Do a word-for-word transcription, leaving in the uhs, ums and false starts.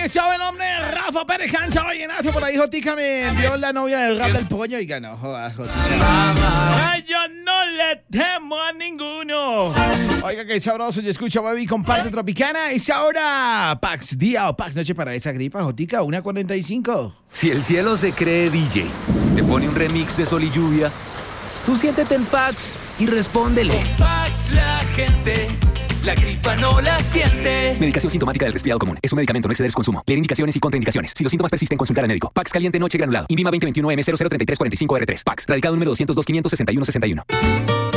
estaba el hombre Rafa Pérez Cancha Vallenato por ahí, Jotica me envió la novia del rap del pollo y ganó, jodas, Jotica. Ay, yo no le temo a ninguno. Oiga, que sabroso, yo escucho Baby comparte Tropicana. Es ahora Pax día o Pax noche para esa gripa, Jotica, una cuarenta y cinco. Si el cielo se cree D J, te pone un remix de Sol y Lluvia, tú siéntete en Pax y respóndele. Con Pax la gente, la gripa no la siente. Medicación sintomática del resfriado común. Es un medicamento, no exceder su consumo. Leer indicaciones y contraindicaciones. Si los síntomas persisten, consultar al médico. Pax caliente noche granulado. Invima veinte veintiuno M cero cero treinta y tres cuarenta y cinco R tres. Pax. Radicado número doscientos dos quinientos sesenta y uno sesenta y uno.